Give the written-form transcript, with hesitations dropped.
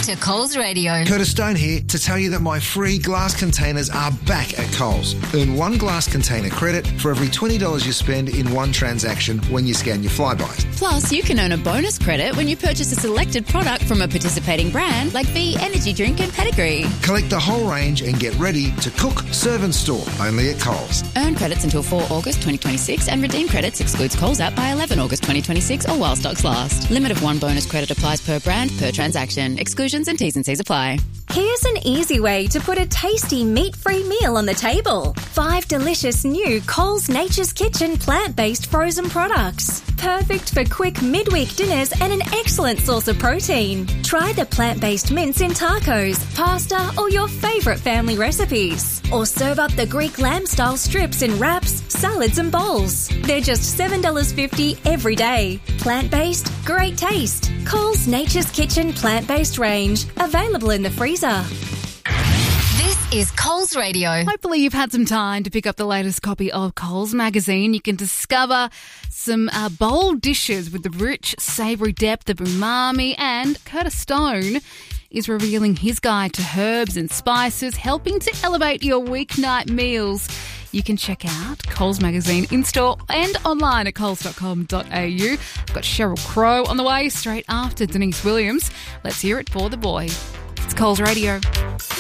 to Coles Radio. Curtis Stone here to tell you that my free glass containers are back at Coles. Earn one glass container credit for every $20 you spend in one transaction when you scan your Flybys. Plus, you can earn a bonus credit when you purchase a selected product from a participating brand like V Energy Drink and Pedigree. Collect the whole range and get ready to cook, serve and store only at Coles. Earn credits until 4 August 2026 and redeem credits excludes Coles app by 11 August 2026 or while stocks last. Limit of one bonus credit applies per brand, per transaction. Exclusions and T's and C's apply. Here's an easy way to put a tasty meat-free meal on the table. 5 delicious new Coles Nature's Kitchen plant-based frozen products. Perfect for quick midweek dinners and an excellent source of protein. Try the plant-based mince in tacos, pasta or your favourite family recipes. Or serve up the Greek lamb-style strips in wraps, salads and bowls. They're just $7.50 every day. Plant-based, great taste. Coles Nature's Kitchen plant-based range. Available in the freezer. This is Coles Radio. Hopefully you've had some time to pick up the latest copy of Coles magazine. You can discover some bold dishes with the rich, savoury depth of umami, and Curtis Stone is revealing his guide to herbs and spices, helping to elevate your weeknight meals. You can check out Coles magazine in-store and online at coles.com.au. I've got Sheryl Crow on the way straight after Denise Williams. Let's hear it for the boy. It's Coles Radio.